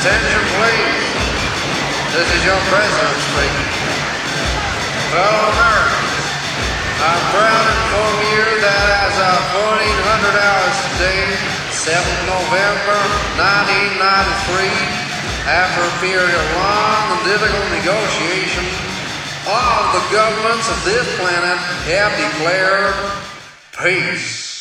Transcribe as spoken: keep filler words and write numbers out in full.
Attention, please. This is your president speaking. Fellow Americans, I'm proud to inform you that as of fourteen hundred hours today, seventh of November nineteen ninety-three, after a period of long and difficult negotiation, all the governments of this planet have declared peace.